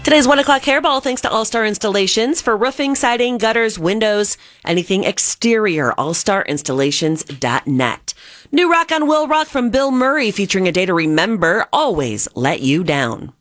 Today's 1 o'clock hairball thanks to All Star Installations for roofing, siding, gutters, windows, anything exterior. allstarinstallations.net. New rock on Will Rock from Bill Murray featuring a day to remember, always let you down.